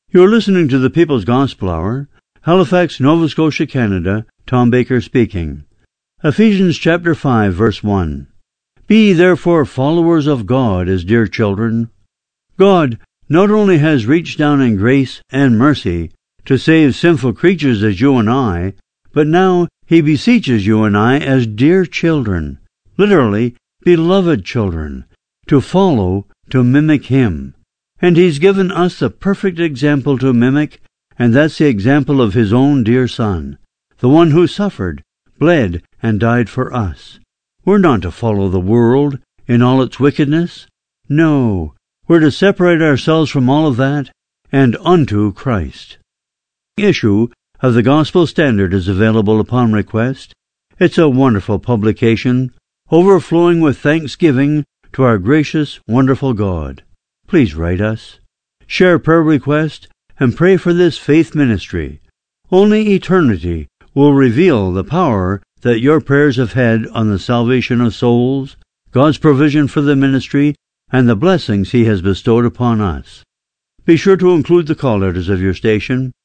You're listening to the People's Gospel Hour. Halifax, Nova Scotia, Canada. Tom Baker speaking. Ephesians chapter 5, verse 1. Be therefore followers of God as dear children. God not only has reached down in grace and mercy to save sinful creatures as you and I, but now he beseeches you and I as dear children, literally beloved children, to follow, to mimic him. And he's given us the perfect example to mimic, and that's the example of his own dear Son, the one who suffered, bled, and died for us. We're not to follow the world in all its wickedness. No, we're to separate ourselves from all of that and unto Christ. The issue of the Gospel Standard is available upon request. It's a wonderful publication, overflowing with thanksgiving to our gracious, wonderful God. Please write us, share prayer request, and pray for this faith ministry. Only eternity will reveal the power that your prayers have had on the salvation of souls, God's provision for the ministry, and the blessings he has bestowed upon us. Be sure to include the call letters of your station